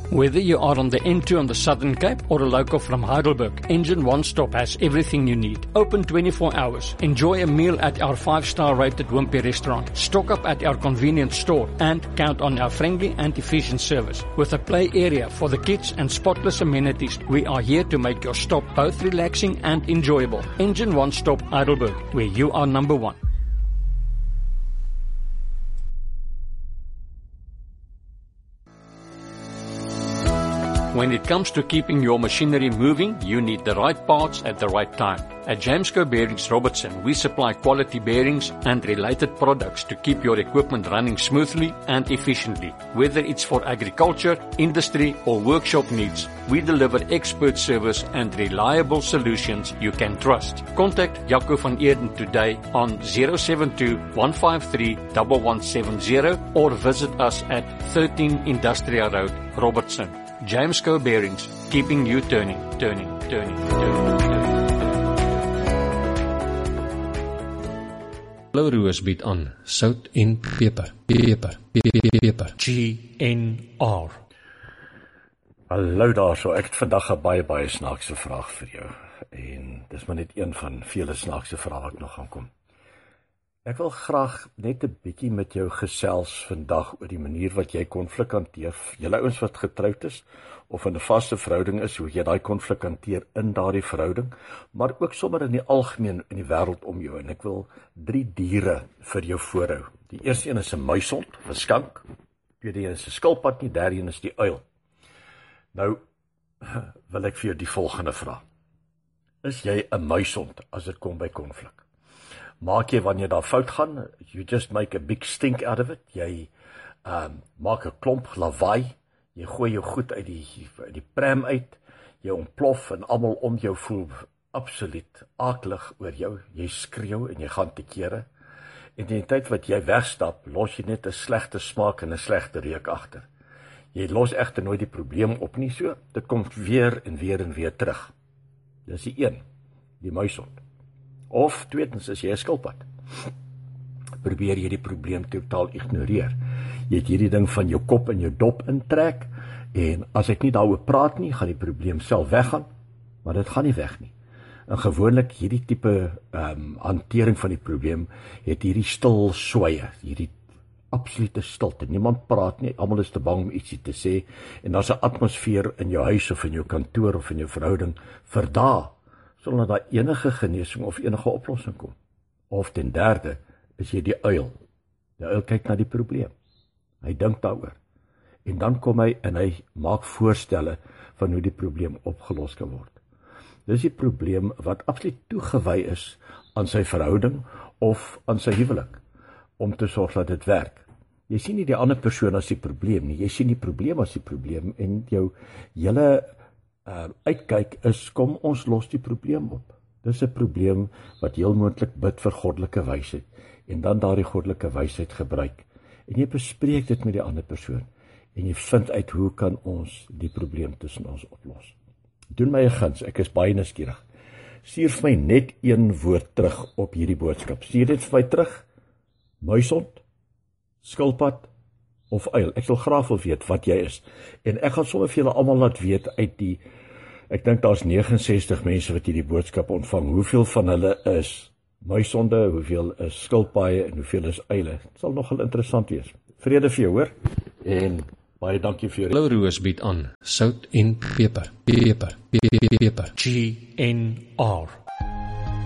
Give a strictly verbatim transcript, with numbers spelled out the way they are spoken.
Whether you are on the N two on the Southern Cape or a local from Heidelberg, Engine One Stop has everything you need. Open twenty-four hours. Enjoy a meal at our five-star rated Wimpy restaurant. Stock up at our convenience store and count on our friendly and efficient service. With a play area for the kids and spotless amenities, we are here to make your stop both relaxing and enjoyable. Engine One Stop Heidelberg, where you are number one. When it comes to keeping your machinery moving, you need the right parts at the right time. At Jamsco Bearings Robertson, we supply quality bearings and related products to keep your equipment running smoothly and efficiently. Whether it's for agriculture, industry, or workshop needs, we deliver expert service and reliable solutions you can trust. Contact Jaco van Eerden today on zero seven two, one five three, one one seven zero or visit us at thirteen Industrial Road, Robertson. Jamsco Bearings, keeping you turning, turning, turning, turning, turning. Louroos bied aan sout en peper, peper, peper. G N R. Hallo daar, so ek het vandag 'n baie baie snaakse vraag vir jou. En dis maar net een van vele snaakse vrae wat nog gaan kom. Ek wil graag net 'n bietjie met jou gesels vandag oor die manier wat jy konflik hanteer. Julle ouens wat getroud is of in 'n vaste verhouding is, hoe jy daai konflik hanteer in daardie verhouding, maar ook sommer in die algemeen in die wêreld om jou. En ek wil drie diere vir jou voorhou. Die eerste een is 'n muishond, 'n skank. Die tweede een is 'n skilpad, die derde een is die uil. Nou wil ek vir jou die volgende vra. Is jy 'n muishond as dit kom by konflik? Maak jy wanneer daar fout gaan, you just make a big stink out of it, jy um, maak 'n klomp lawaai, jy gooi jou goed uit die, uit die pram uit, jy ontplof en almal om jou voel absoluut akelig oor jou, jy skreeu en jy gaan te kere, en in die tyd wat jy wegstap, los jy net 'n slegte smaak en 'n slegte reuk agter. Jy los egter nooit die probleem op nie, so, dit kom weer en weer en weer terug. Dis die een, die muishond. Of tweedens is jy 'n skilpad. Probeer jy die probleem totaal ignoreer. Jy het hierdie ding van jou kop in jou dop intrek, en as ek nie daaroor praat nie, gaan die probleem self weggaan, maar dit gaan nie weg nie. En gewoonlik hierdie tipe um, hantering van die probleem het hierdie stil swye, hierdie absolute stilte. Niemand praat nie, almal is te bang om ietsie te sê, en daar's 'n atmosfeer in jou huis of in jou kantoor of in jou verhouding vir dae, sonder dat enige genesing of enige oplossing kom. Of ten derde, is jy die uil. Die uil kyk na die probleem. Hy dink daaroor. En dan kom hy en hy maak voorstelle van hoe die probleem opgelos kan word. Dis die probleem wat absoluut toegewy is aan sy verhouding of aan sy huwelik, om te sorg dat dit werk. Jy sien nie die ander persoon as die probleem nie, jy sien die probleem as die probleem, en jou hele Uh, uitkyk is, kom ons los die probleem op. Dis 'n probleem wat heel moontlik bid vir goddelike wysheid, en dan daardie goddelike wysheid gebruik, en jy bespreek dit met die ander persoon, en jy vind uit hoe kan ons die probleem tussen ons oplos. Doen my 'n guns, ek is baie nuuskierig. Stuur vir my net een woord terug op hierdie boodskap. Stuur dit vir my terug, muishond, skilpad, of uil. Ek sal graag wil weet wat jy is. En ek gaan sommer vir julle almal laat weet uit die, ek dink daar's negenenses sestig mense wat hierdie boodskap ontvang, hoeveel van hulle is muishonde, hoeveel is skilpaaie en hoeveel is uile. Dit sal nogal interessant wees. Vrede vir jou, hoor. En baie dankie vir jou. Louroos bied aan sout en peper, peper, peper. G N R.